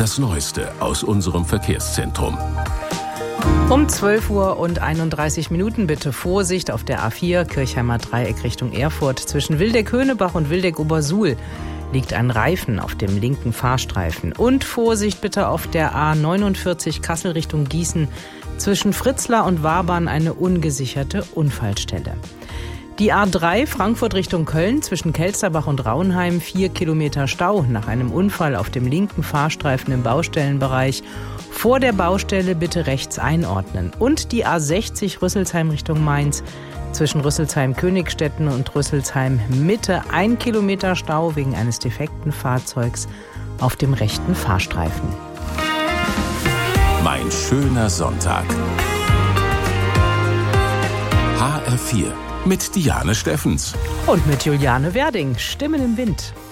Das Neueste aus unserem Verkehrszentrum. Um 12:31 Uhr bitte Vorsicht auf der A4 Kirchheimer Dreieck Richtung Erfurt. Zwischen Wildeck-Höhnebach und Wildeck-Obersuhl liegt ein Reifen auf dem linken Fahrstreifen. Und Vorsicht bitte auf der A49 Kassel Richtung Gießen. Zwischen Fritzlar und Wabern eine ungesicherte Unfallstelle. Die A3 Frankfurt Richtung Köln zwischen Kelsterbach und Raunheim 4 Kilometer Stau nach einem Unfall auf dem linken Fahrstreifen im Baustellenbereich. Vor der Baustelle bitte rechts einordnen. Und die A60 Rüsselsheim Richtung Mainz zwischen Rüsselsheim-Königstetten und Rüsselsheim-Mitte 1 Kilometer Stau wegen eines defekten Fahrzeugs auf dem rechten Fahrstreifen. Mein schöner Sonntag. HR4 mit Diane Steffens. Und mit Juliane Werding. Stimmen im Wind.